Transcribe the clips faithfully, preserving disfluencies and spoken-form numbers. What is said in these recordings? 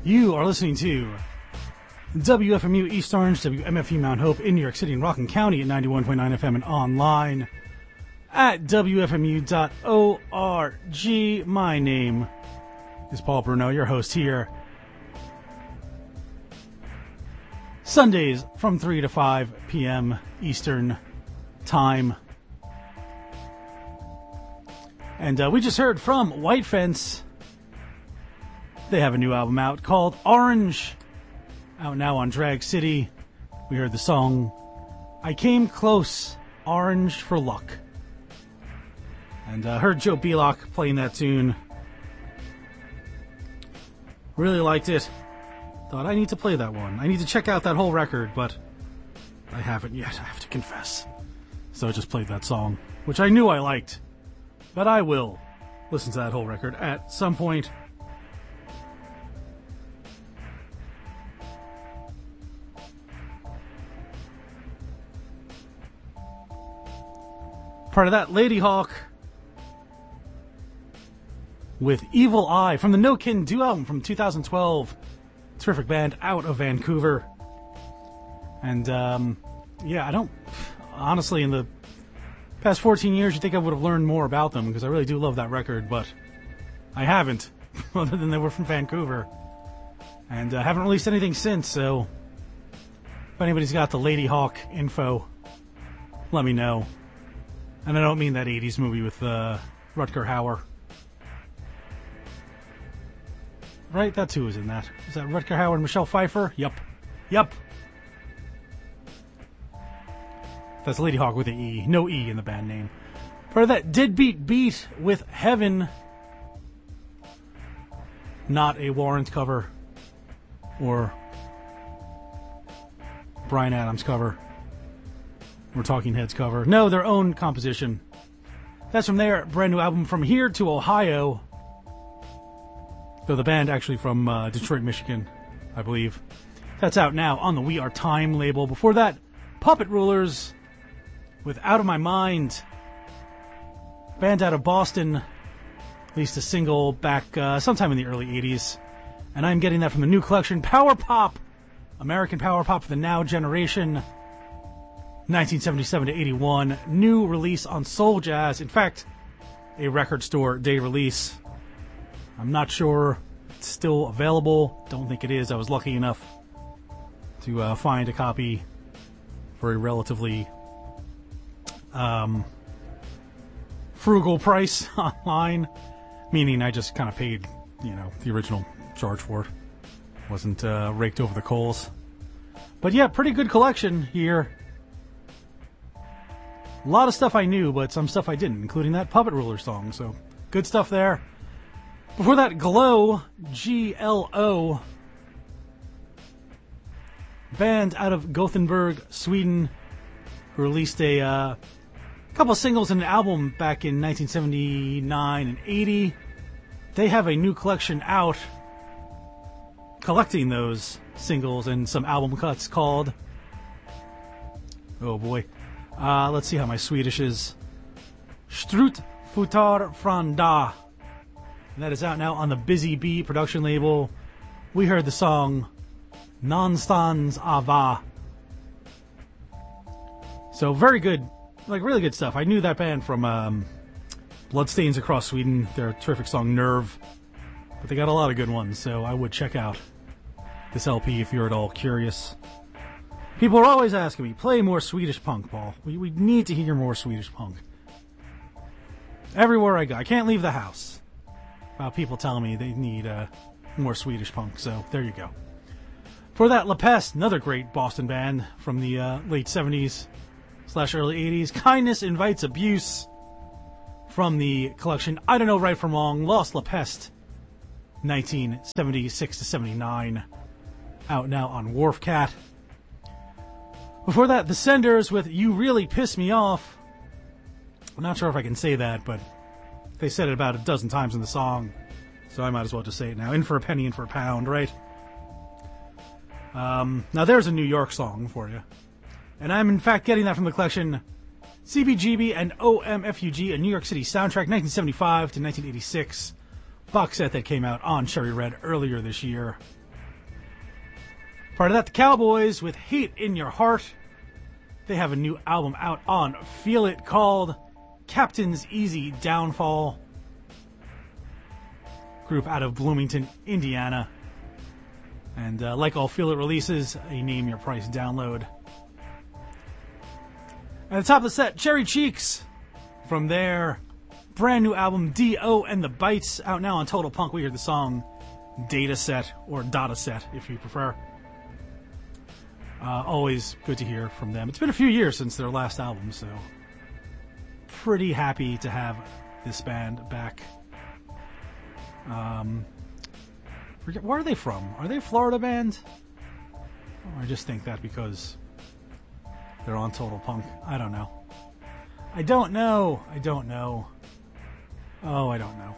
You are listening to W F M U East Orange, W M F U Mount Hope in New York City and Rockland County at ninety-one point nine F M and online at W F M U dot org. My name is Paul Bruno, your host here. Sundays from three to five p.m. Eastern Time. And uh, we just heard from White Fence. They have a new album out called Orange, out now on Drag City. We heard the song I Came Close, Orange for Luck. And I uh, heard Joe Belock playing that tune. Really liked it. Thought I need to play that one. I need to check out that whole record, but I haven't yet, I have to confess. So I just played that song, which I knew I liked. But I will listen to that whole record at some point. Part of that, Lady Hawk with Evil Eye from the No Kin Do album from two thousand twelve. Terrific band out of Vancouver. And, um, yeah, I don't... Honestly, in the past fourteen years, you'd think I would have learned more about them, because I really do love that record, but I haven't, other than they were from Vancouver. And I uh, haven't released anything since, so if anybody's got the Lady Hawk info, let me know. And I don't mean that eighties movie with uh, Rutger Hauer. Right? That's who was in that. Is that Rutger Hauer and Michelle Pfeiffer? Yup. Yup. That's Lady Hawk with an E. No E in the band name. Part of that, Did Beat Beat with Heaven. Not a Warrant cover. Or Bryan Adams cover. Or Talking Heads cover. No, their own composition. That's from their brand new album, From Here to Ohio. Though the band actually from uh, Detroit, Michigan, I believe. That's out now on the We Are Time label. Before that, Puppet Rulers with Out of My Mind. Band out of Boston. Released a single back uh, sometime in the early eighties. And I'm getting that from the new collection, Power Pop. American Power Pop for the Now Generation. nineteen seventy-seven to eighty-one. New release on Soul Jazz. In fact, a record store day release. I'm not sure it's still available. Don't think it is. I was lucky enough to uh, find a copy for a relatively um, frugal price online. Meaning I just kind of paid, you know, the original charge for it. Wasn't uh, raked over the coals. But yeah, pretty good collection here. A lot of stuff I knew, but some stuff I didn't, including that Puppet Ruler song. So good stuff there. Before that, Glow, G L O, band out of Gothenburg, Sweden, who released a uh, couple singles and an album back in nineteen seventy-nine and eighty. They have a new collection out collecting those singles and some album cuts called, oh boy, uh, let's see how my Swedish is, Strut Futar Franda. And that is out now on the Busy Bee production label. We heard the song Någonstans Ava. So very good, like really good stuff. I knew that band from um, Bloodstains Across Sweden. Their terrific song Nerve. But they got a lot of good ones, so I would check out this L P if you're at all curious. People are always asking me, play more Swedish punk, Paul. We, we need to hear more Swedish punk. Everywhere I go. I can't leave the house. Uh, people telling me they need uh, more Swedish punk, so there you go. For that, La Peste, another great Boston band from the uh, late seventies slash early eighties. Kindness Invites Abuse from the collection I Don't Know Right From Wrong, Lost La Peste, nineteen seventy-six to seventy-nine. Out now on Wharf Cat. Before that, The Senders with You Really Piss Me Off. I'm not sure if I can say that, but they said it about a dozen times in the song, so I might as well just say it now. In for a penny, in for a pound, right? Um, now there's a New York song for you. And I'm in fact getting that from the collection C B G B and O M F U G, a New York City soundtrack, nineteen seventy-five to nineteen eighty-six. Box set that came out on Cherry Red earlier this year. Part of that, the Cowboys with Hate in Your Heart. They have a new album out on Feel It called Captain's Easy Downfall. Group out of Bloomington, Indiana. And uh, like all Feel It releases, a Name Your Price download. At the top of the set, Cherry Cheeks from their brand new album D O and the Bites, out now on Total Punk. We hear the song Data Set, or Data Set if you prefer. Uh, always good to hear from them. It's been a few years since their last album, so pretty happy to have this band back. Um, forget, where are they from? Are they a Florida band? Or I just think that because they're on Total Punk. I don't know. I don't know. I don't know. Oh, I don't know.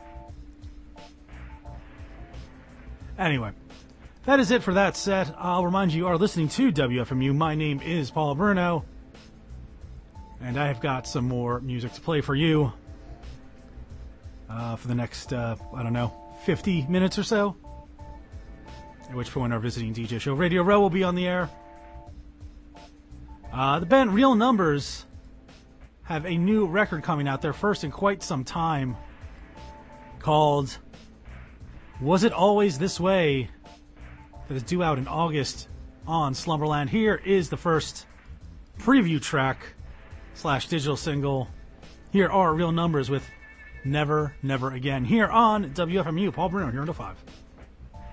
Anyway, that is it for that set. I'll remind you, you are listening to W F M U. My name is Paul Bruno, and I have got some more music to play for you uh, for the next, uh, I don't know, fifty minutes or so, at which point our visiting D J show, Radio Row, will be on the air. Uh, the band Real Numbers have a new record coming out, their first in quite some time, called Was It Always This Way, that is due out in August on Slumberland. Here is the first preview track slash digital single. Here are Real Numbers with Never, Never Again, here on W F M U. Paul Bruno, here on the five.